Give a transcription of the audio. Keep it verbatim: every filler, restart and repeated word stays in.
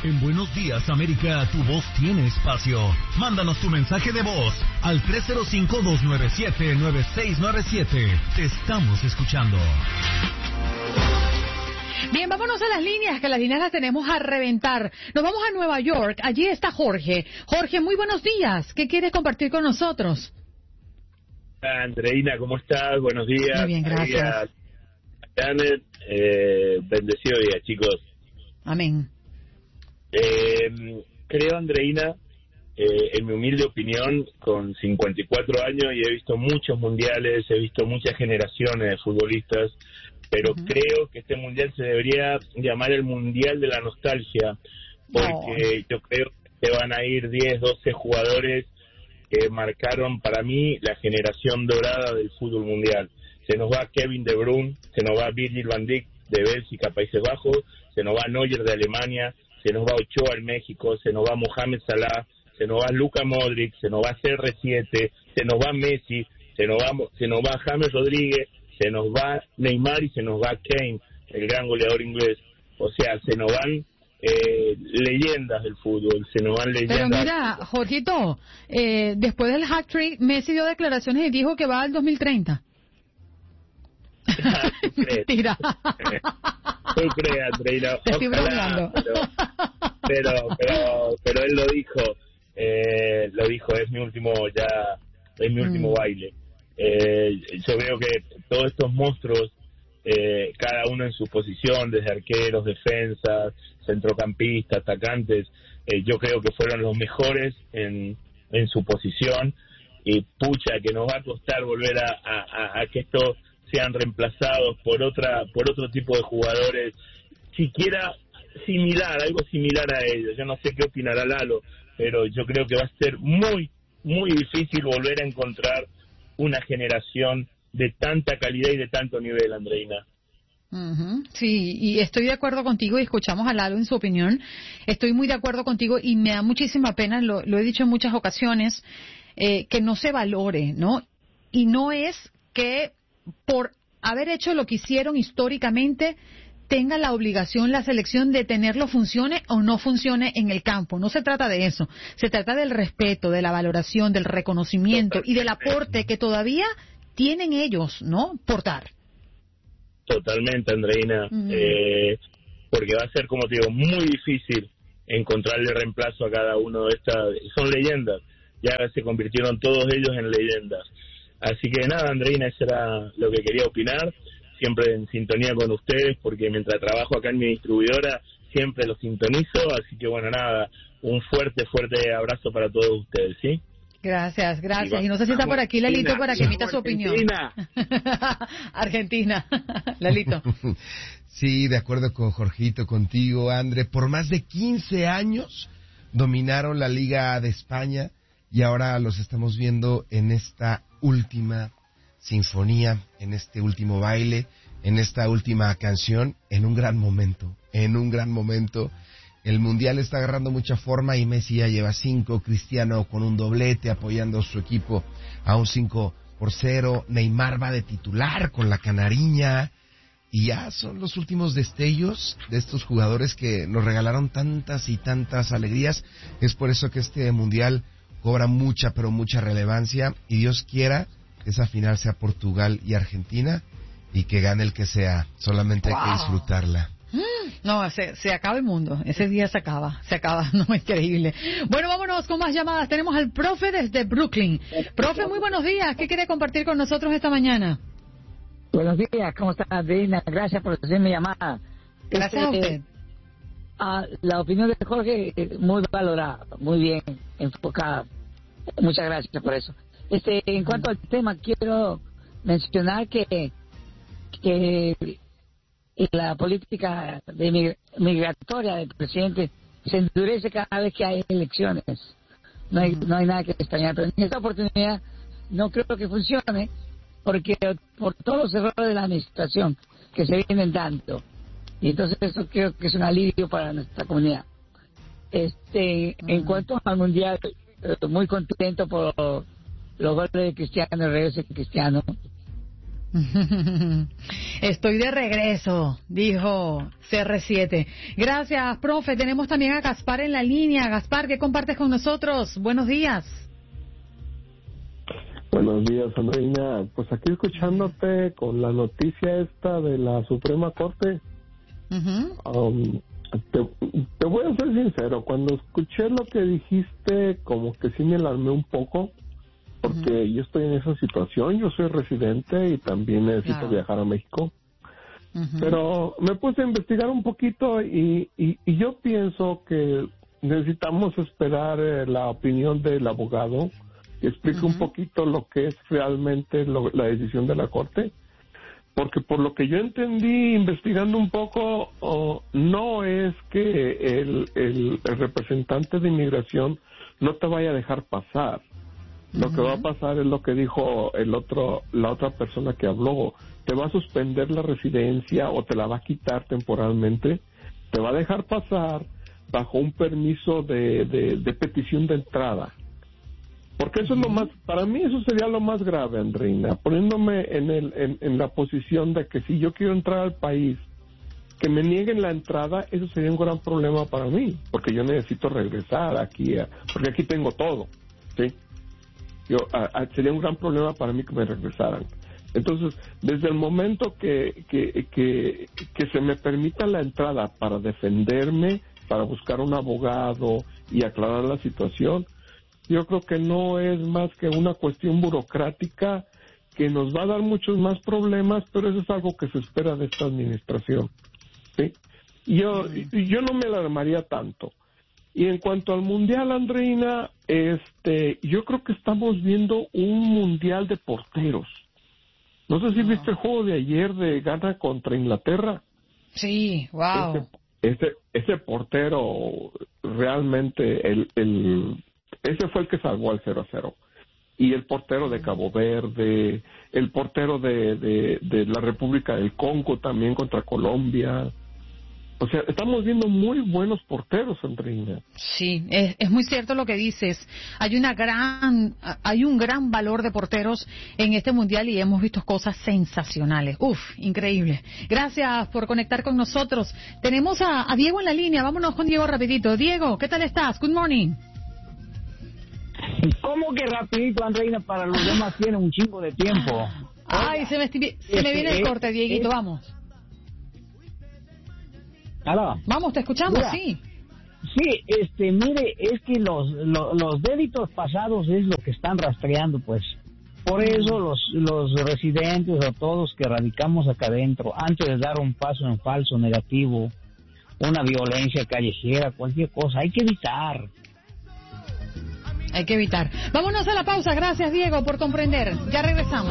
En Buenos Días, América, tu voz tiene espacio. Mándanos tu mensaje de voz al tres cero cinco, dos nueve siete, nueve seis nueve siete. Te estamos escuchando. Bien, vámonos a las líneas, que las líneas las tenemos a reventar. Nos vamos a Nueva York. Allí está Jorge. Jorge, muy buenos días. ¿Qué quieres compartir con nosotros? Andreina, ¿cómo estás? Buenos días. Muy bien, gracias. Janet, eh, bendecido día, chicos. Amén. Eh, creo, Andreina, eh, en mi humilde opinión, con cincuenta y cuatro años y he visto muchos mundiales, he visto muchas generaciones de futbolistas, pero uh-huh. creo que este mundial se debería llamar el Mundial de la Nostalgia, porque oh. yo creo que se van a ir diez, doce jugadores que marcaron para mí la generación dorada del fútbol mundial. Se nos va Kevin De Bruyne, se nos va Virgil van Dijk de Bélgica, Países Bajos, se nos va Neuer de Alemania, se nos va Ochoa en México, se nos va Mohamed Salah, se nos va Luka Modric, se nos va C R siete, se nos va Messi, se nos va, se nos va James Rodríguez, se nos va Neymar y se nos va Kane, el gran goleador inglés. O sea, se nos van eh, leyendas del fútbol, se nos van leyendas. Pero mira, Jorgito, eh, después del hat-trick, Messi dio declaraciones y dijo que va al dos mil treinta. Mentira. Tú crees, Andreina. Te estoy bromeando. Pero, pero, pero, pero él lo dijo, eh, lo dijo, es mi último, ya, es mi último mm. baile. Eh, yo veo que todos estos monstruos, eh, cada uno en su posición, desde arqueros, defensas, centrocampistas, atacantes, eh, yo creo que fueron los mejores en, en su posición, y pucha, que nos va a costar volver a, a, a que esto sean reemplazados por otra por otro tipo de jugadores, siquiera similar, algo similar a ellos. Yo no sé qué opinará Lalo, pero yo creo que va a ser muy, muy difícil volver a encontrar una generación de tanta calidad y de tanto nivel, Andreina. Uh-huh. Sí, y estoy de acuerdo contigo, y escuchamos a Lalo en su opinión. Estoy muy de acuerdo contigo y me da muchísima pena, lo, lo he dicho en muchas ocasiones, eh, que no se valore, ¿no? Y no es que por haber hecho lo que hicieron históricamente tenga la obligación la selección de tenerlo, funcione o no funcione en el campo. No se trata de eso, se trata del respeto, de la valoración, del reconocimiento y del aporte que todavía tienen ellos, ¿no? Portar. Totalmente, Andreina. Mm. Eh, porque va a ser, como te digo, muy difícil encontrarle reemplazo a cada uno de estas. Son leyendas, ya se convirtieron todos ellos en leyendas. Así que nada, Andreina, eso era lo que quería opinar, siempre en sintonía con ustedes, porque mientras trabajo acá en mi distribuidora, siempre los sintonizo, así que bueno, nada, un fuerte, fuerte abrazo para todos ustedes, ¿sí? Gracias, gracias. Y no sé si está por aquí Lalito para que emita su opinión. Argentina. Lalito. Sí, de acuerdo con Jorgito, contigo, André. Por más de quince años dominaron la Liga de España y ahora los estamos viendo en esta última sinfonía, en este último baile, en esta última canción, en un gran momento, en un gran momento. El Mundial está agarrando mucha forma y Messi ya lleva cinco, Cristiano con un doblete apoyando a su equipo a un cinco por cero, Neymar va de titular con la canariña y ya son los últimos destellos de estos jugadores que nos regalaron tantas y tantas alegrías. Es por eso que este Mundial cobra mucha, pero mucha relevancia y Dios quiera que esa final sea Portugal y Argentina y que gane el que sea, solamente wow. Hay que disfrutarla. No, se, se acaba el mundo, ese día se acaba, se acaba, no, increíble. Bueno, vámonos con más llamadas, tenemos al profe desde Brooklyn. Profe, muy buenos días, ¿qué quiere compartir con nosotros esta mañana? Buenos días, ¿cómo está, Adriana? Gracias por hacerme llamada. Gracias este, a usted. Ah, la opinión de Jorge es muy valorada, muy bien enfocada. Muchas gracias por eso. Este, en cuanto al tema, quiero mencionar que, que la política de migratoria del presidente se endurece cada vez que hay elecciones. No hay, no hay nada que extrañar, pero en esta oportunidad no creo que funcione, porque por todos los errores de la administración que se vienen dando, y entonces eso creo que es un alivio para nuestra comunidad. Este, uh-huh. En cuanto al mundial, muy contento por los goles de Cristiano, el regreso de Cristiano. Estoy de regreso, dijo C R siete. Gracias, profe. Tenemos también a Gaspar en la línea. Gaspar, ¿qué compartes con nosotros? Buenos días. Buenos días, Andreina. Pues aquí escuchándote con la noticia esta de la Suprema Corte. Uh-huh. um, te, te voy a ser sincero, cuando escuché lo que dijiste, como que sí me alarmé un poco, porque uh-huh. yo estoy en esa situación, yo soy residente y también necesito claro. viajar a México. Uh-huh. Pero me puse a investigar un poquito y, y, y yo pienso que necesitamos esperar eh, la opinión del abogado que explique uh-huh. un poquito lo que es realmente lo, la decisión de la Corte. Porque por lo que yo entendí investigando un poco, oh, no es que el, el, el representante de inmigración no te vaya a dejar pasar. Uh-huh. Lo que va a pasar es lo que dijo el otro, la otra persona que habló. Te va a suspender la residencia o te la va a quitar temporalmente. Te va a dejar pasar bajo un permiso de, de, de petición de entrada. Porque eso es lo más, para mí eso sería lo más grave, Andreina, poniéndome en, el, en, en la posición de que si yo quiero entrar al país, que me nieguen la entrada, eso sería un gran problema para mí, porque yo necesito regresar aquí, a, porque aquí tengo todo, ¿sí? Yo, a, a, sería un gran problema para mí que me regresaran. Entonces, desde el momento que, que, que, que se me permita la entrada para defenderme, para buscar un abogado y aclarar la situación, yo creo que no es más que una cuestión burocrática que nos va a dar muchos más problemas, pero eso es algo que se espera de esta administración, ¿sí? Yo, yo no me alarmaría tanto. Y en cuanto al mundial, Andreina, este, yo creo que estamos viendo un mundial de porteros. No sé si wow. viste el juego de ayer de Ghana contra Inglaterra. Sí, wow. Ese, ese, ese portero realmente el, el ese fue el que salvó al cero a cero. Y el portero de Cabo Verde, el portero de, de, de la República del Congo también contra Colombia. O sea, estamos viendo muy buenos porteros, Andreina. Sí, es, es muy cierto lo que dices. Hay una gran, hay un gran valor de porteros en este mundial y hemos visto cosas sensacionales. Uf, increíble. Gracias por conectar con nosotros. Tenemos a, a Diego en la línea. Vámonos con Diego rapidito. Diego, ¿qué tal estás? Good morning. ¿Cómo que rapidito, Andreina? Para los demás tiene un chingo de tiempo. Ay, se me, se me viene el corte, Dieguito, vamos. ¿Aló? Vamos, te escuchamos, Mira, sí. Sí, este, mire, es que los, los, los delitos pasados es lo que están rastreando, pues. Por eso los, los residentes o todos que radicamos acá adentro, antes de dar un paso en falso, negativo, una violencia callejera, cualquier cosa, hay que evitar. Hay que evitar. Vámonos a la pausa. Gracias, Diego, por comprender. Ya regresamos.